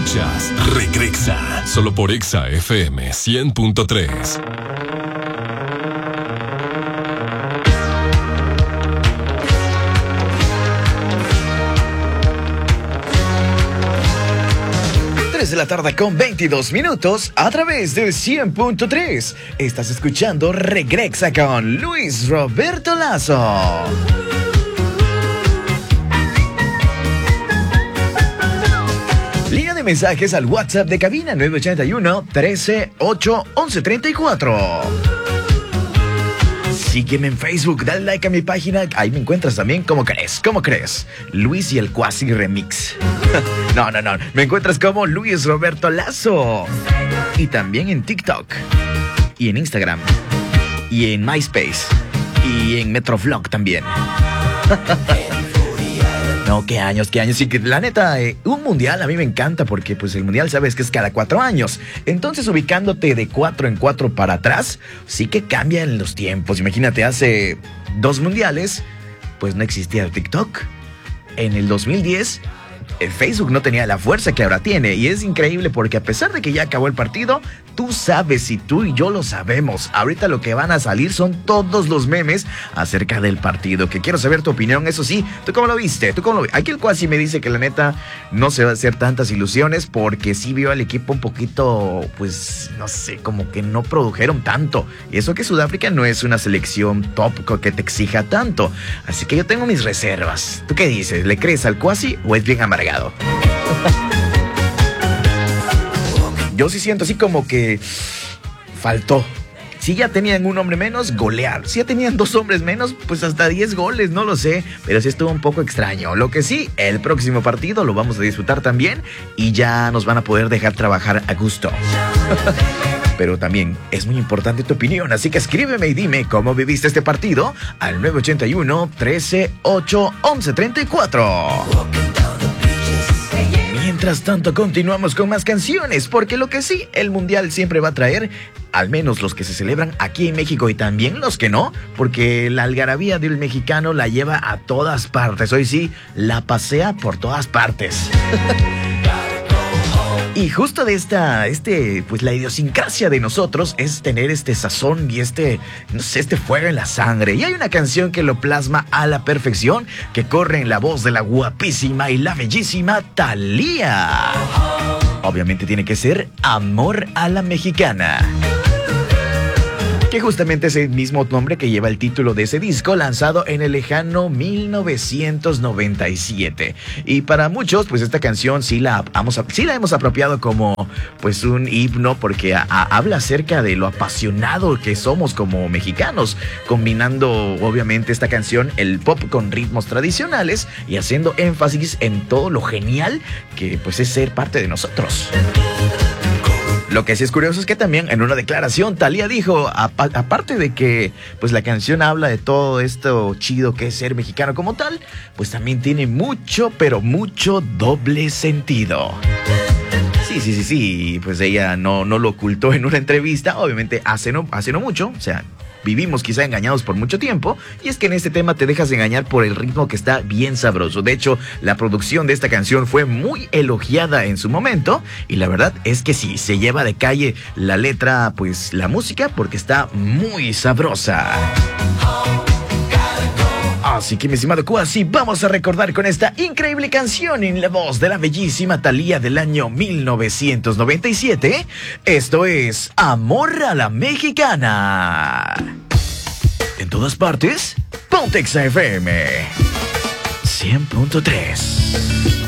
Escuchas Regresa, solo por Exa FM 100.3. De la tarde con 22 minutos a través del 100.3. Estás escuchando Regresa con Luis Roberto Lazo. Línea de mensajes al WhatsApp de cabina 981-13-8-11-34. Sígueme en Facebook, dale like a mi página. Ahí me encuentras también. ¿Cómo crees? ¿Cómo crees? Luis y el Cuasi Remix. No. Me encuentras como Luis Roberto Lazo. Y también en TikTok. Y en Instagram. Y en MySpace. Y en Metrovlog también. No, qué años. Y que la neta, un mundial a mí me encanta porque pues el mundial sabes que es cada 4 años. Entonces ubicándote de 4 en 4 para atrás, sí que cambian los tiempos. Imagínate, hace 2 mundiales, pues no existía el TikTok. En el 2010... el Facebook no tenía la fuerza que ahora tiene. Y es increíble porque a pesar de que ya acabó el partido, tú sabes y tú y yo lo sabemos. Ahorita lo que van a salir son todos los memes acerca del partido. Que quiero saber tu opinión, eso sí. ¿Tú cómo lo viste? Aquí el Cuasi me dice que la neta no se va a hacer tantas ilusiones porque sí vio al equipo un poquito, pues, no sé, como que no produjeron tanto. Y eso que Sudáfrica no es una selección top que te exija tanto. Así que yo tengo mis reservas. ¿Tú qué dices? ¿Le crees al Cuasi o es bien amargado? Yo sí siento así como que faltó. Si ya tenían un hombre menos, golear. Si ya tenían 2 hombres menos, pues hasta 10 goles, no lo sé. Pero sí estuvo un poco extraño. Lo que sí, el próximo partido lo vamos a disfrutar también. Y ya nos van a poder dejar trabajar a gusto. Pero también es muy importante tu opinión, así que escríbeme y dime cómo viviste este partido al 981-13-8-11-34. Mientras tanto, continuamos con más canciones, porque lo que sí, el mundial siempre va a traer, al menos los que se celebran aquí en México y también los que no, porque la algarabía del mexicano la lleva a todas partes. Hoy sí, la pasea por todas partes. Y justo de pues la idiosincrasia de nosotros es tener este sazón y este fuego en la sangre. Y hay una canción que lo plasma a la perfección, que corre en la voz de la guapísima y la bellísima Thalía. Obviamente tiene que ser Amor a la Mexicana, que justamente es el mismo nombre que lleva el título de ese disco lanzado en el lejano 1997. Y para muchos, pues esta canción sí la hemos apropiado como pues un himno, porque habla acerca de lo apasionado que somos como mexicanos, combinando obviamente esta canción, el pop con ritmos tradicionales y haciendo énfasis en todo lo genial que pues es ser parte de nosotros. Lo que sí es curioso es que también en una declaración Thalía dijo, aparte de que pues la canción habla de todo esto chido que es ser mexicano como tal, pues también tiene mucho, pero mucho doble sentido. Sí, pues ella no lo ocultó en una entrevista, obviamente hace no mucho, o sea, vivimos quizá engañados por mucho tiempo, y es que en este tema te dejas engañar por el ritmo que está bien sabroso. De hecho, la producción de esta canción fue muy elogiada en su momento, y la verdad es que sí, se lleva de calle la letra, pues la música, porque está muy sabrosa. Así que mi estimado Cuasi, vamos a recordar con esta increíble canción en la voz de la bellísima Thalía del año 1997. Esto es Amor a la Mexicana. En todas partes, ponte Exa FM 100.3.